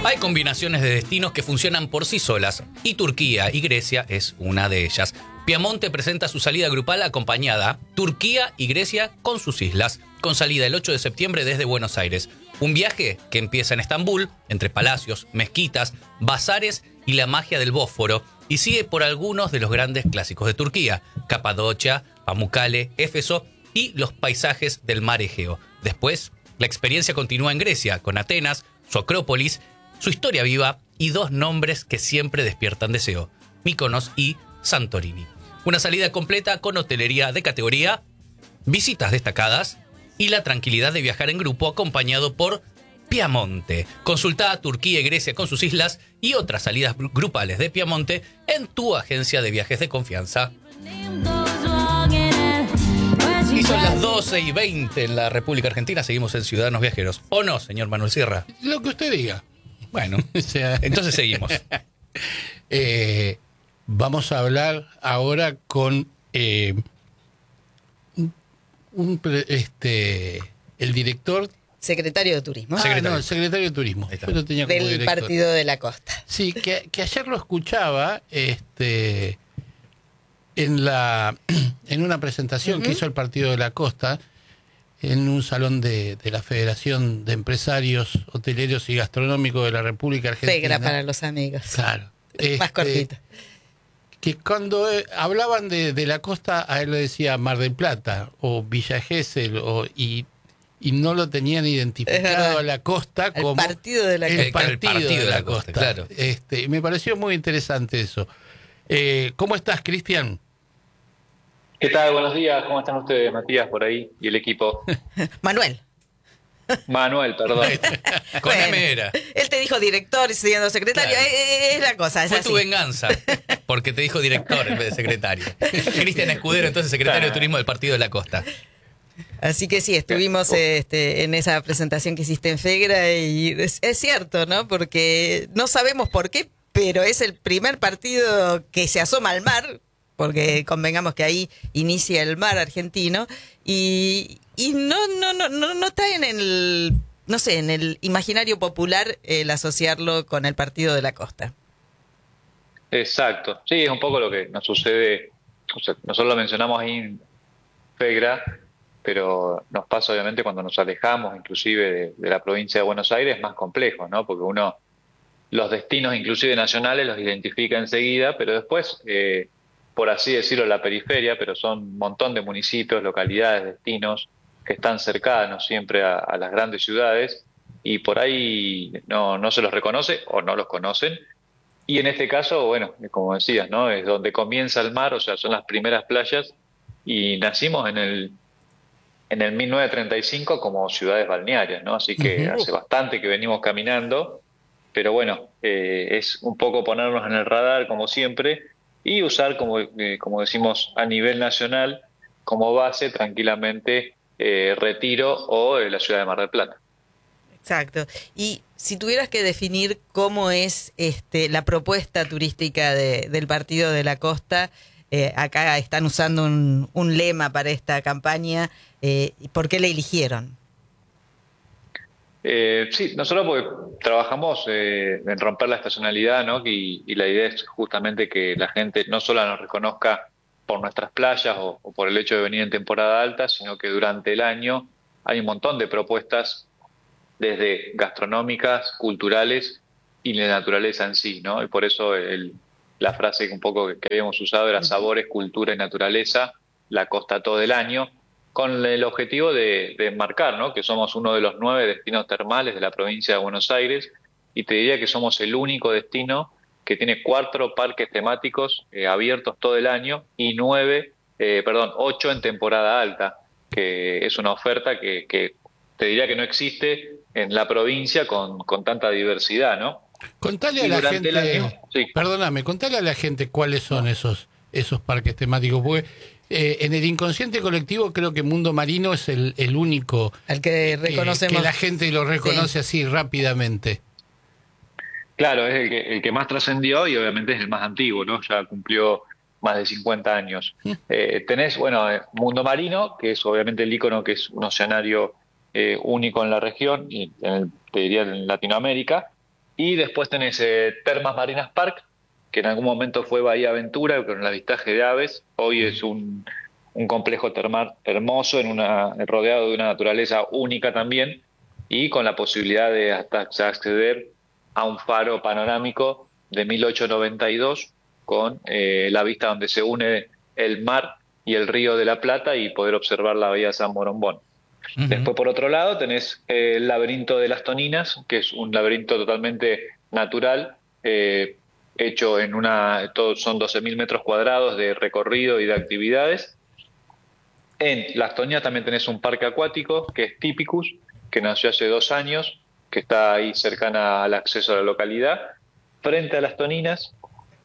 Hay combinaciones de destinos que funcionan por sí solas, y Turquía y Grecia es una de ellas. Piamonte presenta su salida grupal acompañada Turquía y Grecia con sus islas, con salida el 8 de septiembre desde Buenos Aires. Un viaje que empieza en Estambul, entre palacios, mezquitas, bazares y la magia del Bósforo, y sigue por algunos de los grandes clásicos de Turquía: Capadocia, Pamukkale, Éfeso y los paisajes del mar Egeo. Después, la experiencia continúa en Grecia, con Atenas, su Acrópolis, su historia viva y dos nombres que siempre despiertan deseo: Mykonos y Santorini. Una salida completa con hotelería de categoría, visitas destacadas y la tranquilidad de viajar en grupo acompañado por Piamonte. Consulta a Turquía y Grecia con sus islas y otras salidas grupales de Piamonte en tu agencia de viajes de confianza. Y son las 12:20 en la República Argentina. Seguimos en Ciudadanos Viajeros. ¿O no, señor Manuel Sierra? Lo que usted diga. Bueno, entonces seguimos. Vamos a hablar ahora con el director... Secretario de Turismo. No, el secretario de Turismo. Pero tenía como del director. Partido de la Costa. Sí, que ayer lo escuchaba en una presentación que hizo el Partido de la Costa en un salón de la Federación de Empresarios Hoteleros y Gastronómicos de la República Argentina. Fegra para los amigos. Claro. Más cortito. Que cuando hablaban de la costa, a él le decía Mar del Plata o Villa Gesell y no lo tenían identificado a la costa como el Partido de la Costa. El Partido de la Costa, claro. Me pareció muy interesante eso. ¿Cómo estás, Cristian? ¿Qué tal? Buenos días. ¿Cómo están ustedes, Matías, por ahí? Y el equipo. Manuel. Manuel, perdón. Con M era. Él te dijo director y siendo secretario. Claro. Es la cosa. Es Fue así. tu venganza, porque te dijo director en vez de secretario. Cristian Escudero, entonces secretario de Turismo del Partido de la Costa. Así que sí, estuvimos en esa presentación que hiciste en Fegra y es cierto, ¿no? Porque no sabemos por qué, pero es el primer partido que se asoma al mar, porque convengamos que ahí inicia el mar argentino y no está en el, no sé, en el imaginario popular el asociarlo con el Partido de la Costa. Exacto. Sí, es un poco lo que nos sucede. O sea, nosotros lo mencionamos ahí en Fegra, pero nos pasa obviamente cuando nos alejamos inclusive de la provincia de Buenos Aires, es más complejo, ¿no? Porque uno los destinos inclusive nacionales los identifica enseguida, pero después, por así decirlo, la periferia, pero son un montón de municipios, localidades, destinos que están cercanos siempre a las grandes ciudades y por ahí no se los reconoce o no los conocen. Y en este caso, bueno, como decías, ¿no? Es donde comienza el mar, o sea, son las primeras playas y nacimos en el 1935 como ciudades balnearias, ¿no? Así que hace bastante que venimos caminando, pero bueno, es un poco ponernos en el radar como siempre y usar, como decimos, a nivel nacional como base tranquilamente Retiro o la ciudad de Mar del Plata. Exacto. Y si tuvieras que definir cómo es la propuesta turística del Partido de la Costa, acá están usando un lema para esta campaña, ¿por qué la eligieron? Sí, nosotros porque trabajamos en romper la estacionalidad, ¿no? Y la idea es justamente que la gente no solo nos reconozca por nuestras playas o por el hecho de venir en temporada alta, sino que durante el año hay un montón de propuestas desde gastronómicas, culturales y de naturaleza en sí, ¿no? Y por eso la frase que un poco que habíamos usado era sabores, cultura y naturaleza, la costa todo el año, con el objetivo de enmarcar, ¿no? Que somos uno de los 9 destinos termales de la provincia de Buenos Aires y te diría que somos el único destino que tiene 4 parques temáticos abiertos todo el año y 8 en temporada alta, que es una oferta que te diría que no existe en la provincia con tanta diversidad, ¿no? Contale a la gente, sí. Perdóname, contale a la gente cuáles son esos parques temáticos, porque en el inconsciente colectivo creo que Mundo Marino es el único al que reconocemos, que la gente lo reconoce así rápidamente. Claro, es el que más trascendió y obviamente es el más antiguo, ¿no? Ya cumplió más de 50 años. Tenés, Mundo Marino, que es obviamente el ícono, que es un oceanario único en la región y te diría en Latinoamérica. Y después tenés Termas Marinas Park, que en algún momento fue Bahía Aventura, con el avistaje de aves. Hoy es un complejo termal hermoso, rodeado de una naturaleza única también, y con la posibilidad de hasta acceder a un faro panorámico de 1892, con la vista donde se une el mar y el río de la Plata y poder observar la bahía de San Borombón. Después, por otro lado, tenés el laberinto de las Toninas, que es un laberinto totalmente natural, hecho son 12.000 metros cuadrados de recorrido y de actividades. En Las Toninas también tenés un parque acuático, que es Typicus, que nació hace 2 años, que está ahí cercana al acceso a la localidad. Frente a Las Toninas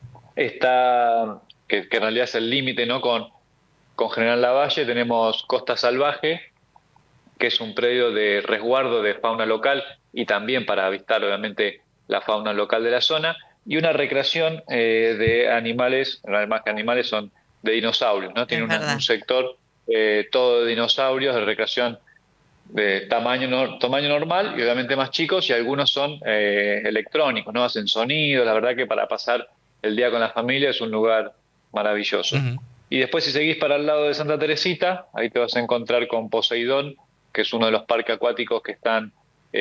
está, que en realidad es el límite, ¿no?, con General Lavalle, tenemos Costa Salvaje, que es un predio de resguardo de fauna local y también para avistar, obviamente, la fauna local de la zona, y una recreación de animales, además que animales son de dinosaurios, ¿no? Tiene un sector todo de dinosaurios, de recreación de tamaño normal y obviamente más chicos, y algunos son electrónicos, ¿no? Hacen sonido. La verdad que para pasar el día con la familia es un lugar maravilloso. Y después, si seguís para el lado de Santa Teresita, ahí te vas a encontrar con Poseidón, que es uno de los parques acuáticos que están,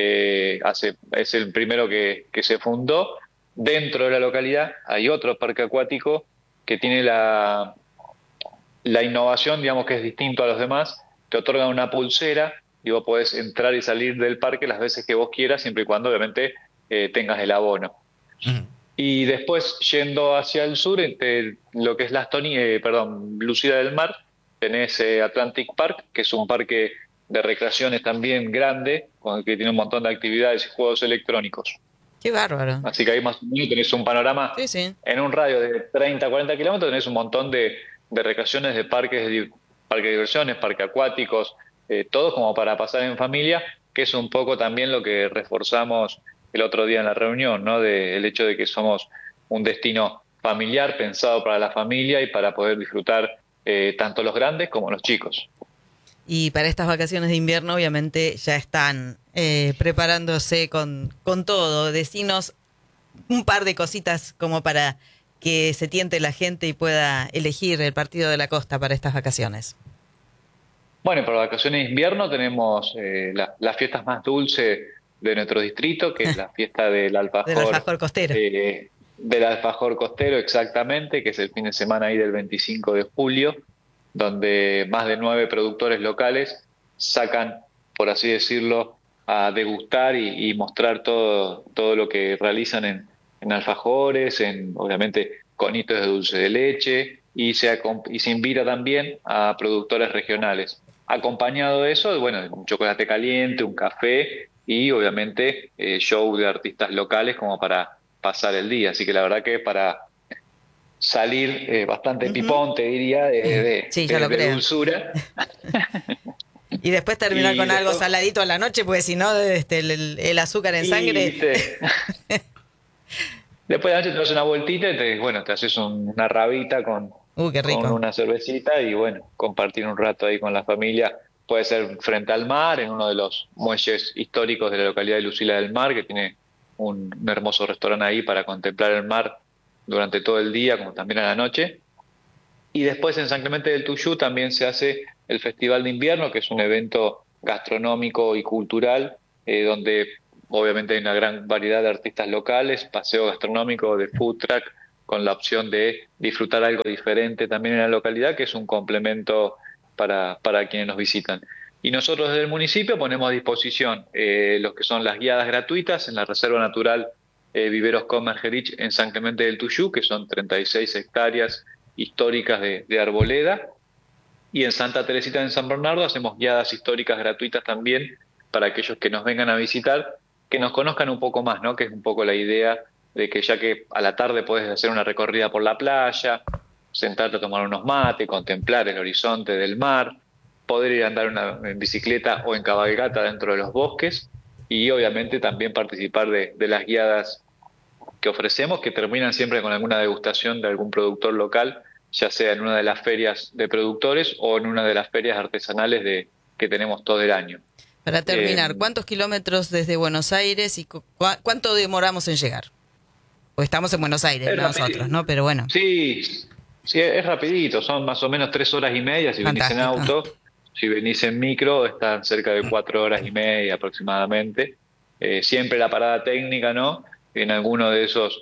es el primero que se fundó. Dentro de la localidad hay otro parque acuático que tiene la innovación, digamos, que es distinto a los demás. Te otorgan una pulsera y vos podés entrar y salir del parque las veces que vos quieras, siempre y cuando obviamente tengas el abono. Y después, yendo hacia el sur, lo que es Lucida del Mar, tenés Atlantic Park, que es un parque de recreaciones también grande, con el que tiene un montón de actividades y juegos electrónicos. Qué bárbaro. Así que ahí más o menos tenés un panorama, sí. En un radio de 30, 40 kilómetros tenés un montón de recreaciones, de parques de diversiones, parques acuáticos, todo como para pasar en familia, que es un poco también lo que reforzamos el otro día en la reunión, ¿no? El hecho de que somos un destino familiar, pensado para la familia y para poder disfrutar tanto los grandes como los chicos. Y para estas vacaciones de invierno, obviamente, ya están preparándose con todo. Decinos un par de cositas como para que se tiente la gente y pueda elegir el partido de la costa para estas vacaciones. Bueno, para vacaciones de invierno tenemos las fiestas más dulces de nuestro distrito, que es la fiesta del alfajor. Del alfajor costero. Del alfajor costero, exactamente, que es el fin de semana ahí del 25 de julio, donde más de 9 productores locales sacan, por así decirlo, a degustar y mostrar todo lo que realizan en alfajores, obviamente conitos de dulce de leche, y se invita también a productores regionales. Acompañado de eso, bueno, un chocolate caliente, un café y obviamente show de artistas locales como para pasar el día. Así que la verdad que para salir bastante pipón, te diría, de dulzura. Y después terminar con algo saladito a la noche, porque si no, el azúcar en sangre. Después de la noche te das una vueltita y te haces una rabita con qué rico. Con una cervecita y compartir un rato ahí con la familia. Puede ser frente al mar, en uno de los muelles históricos de la localidad de Lucila del Mar, que tiene un hermoso restaurante ahí para contemplar el mar durante todo el día, como también a la noche. Y después en San Clemente del Tuyú también se hace el Festival de Invierno, que es un evento gastronómico y cultural, donde obviamente hay una gran variedad de artistas locales, paseo gastronómico, de food truck, con la opción de disfrutar algo diferente también en la localidad, que es un complemento para quienes nos visitan. Y nosotros desde el municipio ponemos a disposición los que son las guiadas gratuitas en la Reserva Natural Viveros Comergerich en San Clemente del Tuyú, que son 36 hectáreas históricas de arboleda, y en Santa Teresita en San Bernardo hacemos guiadas históricas gratuitas también para aquellos que nos vengan a visitar, que nos conozcan un poco más, ¿no? Que es un poco la idea de que ya que a la tarde podés hacer una recorrida por la playa, sentarte a tomar unos mates, contemplar el horizonte del mar, poder ir a andar en bicicleta o en cabalgata dentro de los bosques y obviamente también participar de las guiadas que ofrecemos, que terminan siempre con alguna degustación de algún productor local, ya sea en una de las ferias de productores o en una de las ferias artesanales que tenemos todo el año. Para terminar, ¿cuántos kilómetros desde Buenos Aires y cuánto demoramos en llegar? Pues estamos en Buenos Aires nosotros, ¿no? Pero bueno. Sí, es rapidito, son más o menos 3 horas y media si venís en auto. Si venís en micro están cerca de 4 horas y media aproximadamente. Siempre la parada técnica, ¿no? En alguno de esos,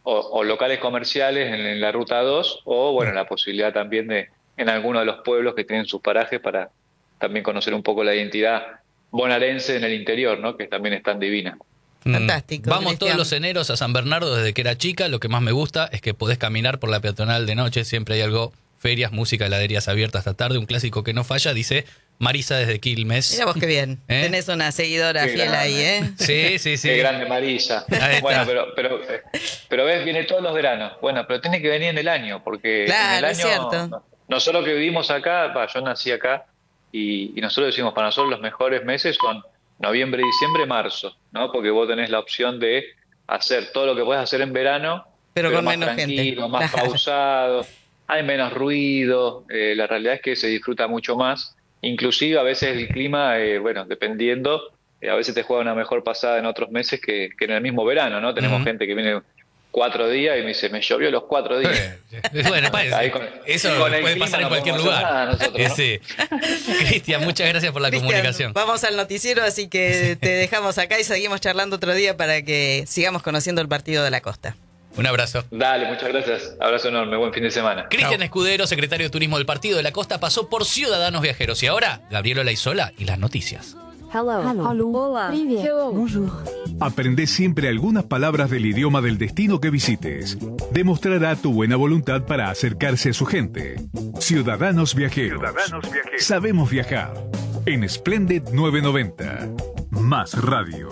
o locales comerciales en la Ruta 2, o bueno, la posibilidad también de en alguno de los pueblos que tienen sus parajes para también conocer un poco la identidad bonaerense en el interior, ¿no? Que también es tan divina. Fantástico. Vamos Cristian. todos los eneros a San Bernardo desde que era chica. Lo que más me gusta es que podés caminar por la peatonal de noche. Siempre hay algo, ferias, música, heladerías abiertas hasta tarde. Un clásico que no falla, dice Marisa desde Quilmes. Mira vos qué bien. Tenés una seguidora Qué fiel grande. ahí, ¿eh? Sí. Qué grande Marisa. Ahí Bueno, está. pero ves, viene todos los veranos. Bueno, pero tiene que venir en el año, porque Claro, en el es año, cierto. nosotros que vivimos acá, yo nací acá, y nosotros decimos, para nosotros los mejores meses son noviembre, diciembre, marzo, ¿no? Porque vos tenés la opción de hacer todo lo que podés hacer en verano, Pero con más menos tranquilo, gente. más Claro. pausado, hay menos ruido, la realidad es que se disfruta mucho más. Inclusive a veces el clima, bueno, dependiendo, a veces te juega una mejor pasada en otros meses que en el mismo verano, ¿no? Tenemos gente que viene 4 días y me dice, me llovió los 4 días. Bueno, Ahí eso con el puede clima pasar en no cualquier podemos lugar. hacer nada nosotros, ¿no? Sí. Cristian, muchas gracias por la Cristian, comunicación. vamos al noticiero, así que te dejamos acá y seguimos charlando otro día para que sigamos conociendo el partido de la costa. Un abrazo. Dale, muchas gracias. Abrazo enorme, buen fin de semana. Cristian Escudero, secretario de Turismo del Partido de la Costa, pasó por Ciudadanos Viajeros. Y ahora, Gabriel Olaizola y las noticias. Hello. Hola. Привет. Bonjour. Aprende siempre algunas palabras del idioma del destino que visites. Demostrará tu buena voluntad para acercarse a su gente. Ciudadanos Viajeros. Sabemos viajar. En Splendid 990. Más radio.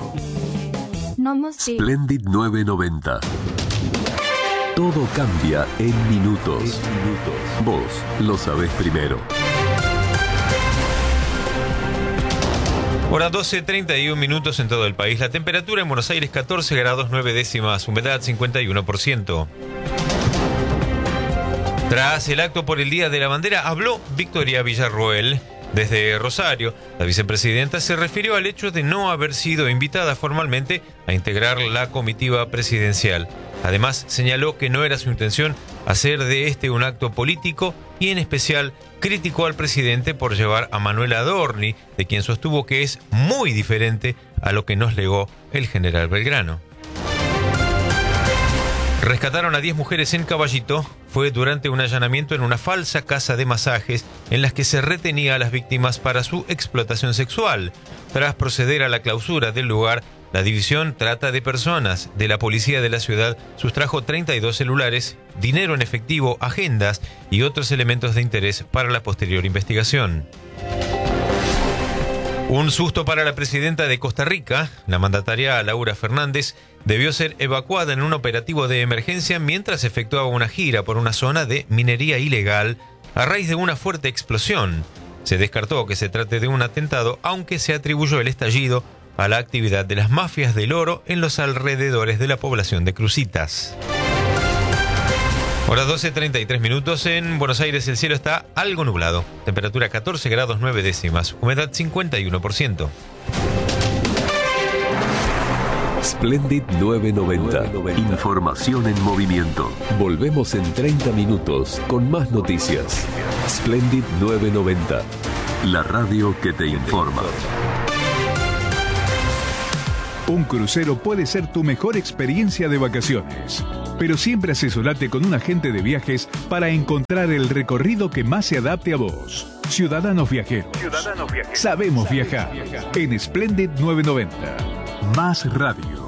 Namaste. Splendid 990. Todo cambia en minutos. Vos lo sabés primero. Hora 12:31 minutos en todo el país. La temperatura en Buenos Aires 14 grados 9 décimas, humedad 51%. Tras el acto por el Día de la Bandera, habló Victoria Villarroel. Desde Rosario, la vicepresidenta se refirió al hecho de no haber sido invitada formalmente a integrar la comitiva presidencial. Además, señaló que no era su intención hacer de este un acto político y en especial criticó al presidente por llevar a Manuel Adorni, de quien sostuvo que es muy diferente a lo que nos legó el general Belgrano. Rescataron a 10 mujeres en Caballito. Fue durante un allanamiento en una falsa casa de masajes en las que se retenía a las víctimas para su explotación sexual. Tras proceder a la clausura del lugar, la División Trata de Personas de la Policía de la Ciudad sustrajo 32 celulares, dinero en efectivo, agendas y otros elementos de interés para la posterior investigación. Un susto para la presidenta de Costa Rica. La mandataria Laura Fernández debió ser evacuada en un operativo de emergencia mientras efectuaba una gira por una zona de minería ilegal a raíz de una fuerte explosión. Se descartó que se trate de un atentado, aunque se atribuyó el estallido a la actividad de las mafias del oro en los alrededores de la población de Cruzitas. Hora 12:33 minutos. En Buenos Aires el cielo está algo nublado. Temperatura 14 grados 9 décimas. Humedad 51%. Splendid 990. Información en movimiento. Volvemos en 30 minutos con más noticias. Splendid 990. La radio que te informa. Un crucero puede ser tu mejor experiencia de vacaciones, pero siempre asesorate con un agente de viajes para encontrar el recorrido que más se adapte a vos. Ciudadanos Viajeros. Sabemos viajar. En Splendid 990. Más radio.